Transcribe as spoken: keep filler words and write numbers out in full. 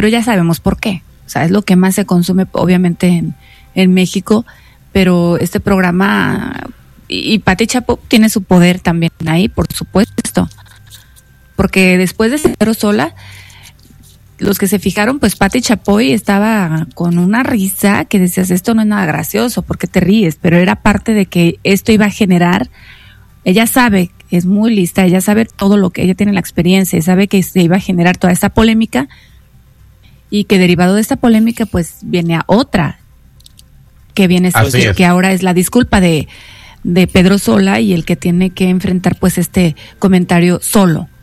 pero ya sabemos por qué. O sea, es lo que más se consume, obviamente, en, en México, pero este programa, y, y Pati Chapoy tiene su poder también ahí, por supuesto, porque después de Pedro Sola, los que se fijaron, pues Pati Chapoy estaba con una risa que decías, esto no es nada gracioso, ¿por qué te ríes? Pero era parte de que esto iba a generar, ella sabe, es muy lista, ella sabe todo lo que, ella tiene la experiencia, sabe que se iba a generar toda esta polémica, y que derivado de esta polémica, pues viene a otra, que viene que, que ahora es la disculpa de, de Pedro Sola, y el que tiene que enfrentar pues este comentario solo.